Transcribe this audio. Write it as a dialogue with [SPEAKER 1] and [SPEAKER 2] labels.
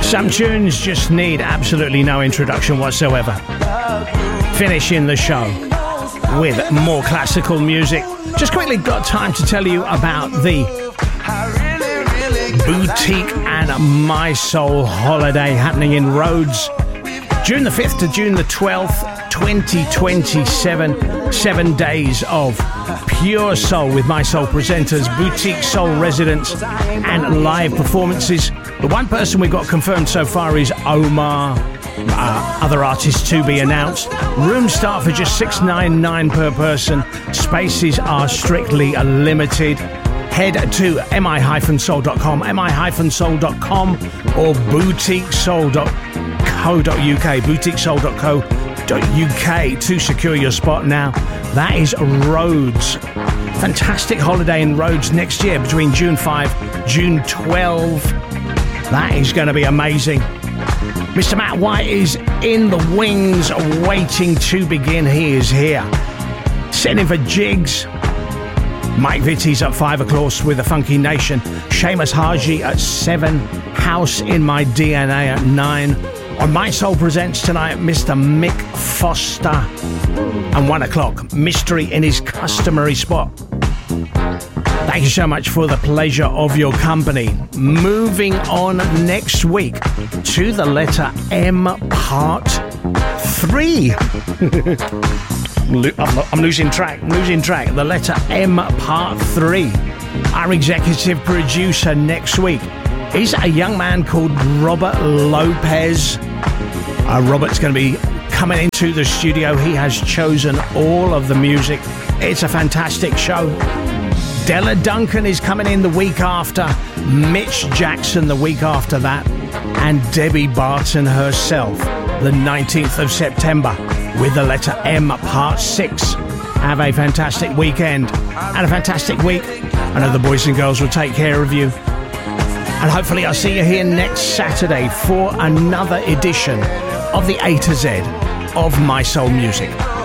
[SPEAKER 1] Some tunes just need absolutely no introduction whatsoever. Finishing the show with more classical music. Just quickly got time to tell you about the Boutique and My Soul holiday happening in Rhodes, June the 5th to June the 12th, 2027. 7 days of pure soul with My Soul presenters, boutique soul residents, and live performances. The one person we got confirmed so far is Omar. Other artists to be announced. Rooms start for just $6.99 per person. Spaces are strictly limited. Head to mi-soul.com, mi-soul.com, or boutiquesoul.co.uk, boutiquesoul.co.uk to secure your spot now. That is Rhodes. Fantastic holiday in Rhodes next year between June 5, June 12. That is going to be amazing. Mr. Matt White is in the wings waiting to begin. He is here. Sitting for jigs. Mike Vitti's at 5 o'clock with the Funky Nation. Seamus Haji at 7. House in My DNA at 9. On My Soul Presents tonight, Mr. Mick Foster. And 1 o'clock, Mystery in his customary spot. Thank you so much for the pleasure of your company. Moving on next week to the letter M part 3. I'm losing track. The letter M part 3. Our executive producer next week is a young man called Robert Lopez. Robert's going to be coming into the studio. He has chosen all of the music. It's a fantastic show. Della Duncan is coming in the week after, Mitch Jackson the week after that, and Debbie Barton herself the 19th of September with the letter M part 6. Have a fantastic weekend and a fantastic week. I know the boys and girls will take care of you. And hopefully I'll see you here next Saturday for another edition of the A to Z of My Soul Music.